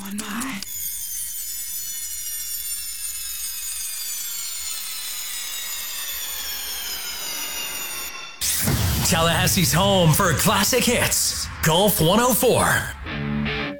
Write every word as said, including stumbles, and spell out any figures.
on my. Tallahassee's home for classic hits. Golf one oh four.